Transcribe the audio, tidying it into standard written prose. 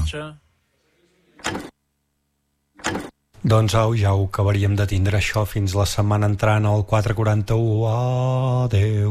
marxa. Doncs au, ja ho acabaríem de tindre això fins la setmana entrant al 441. Adeu.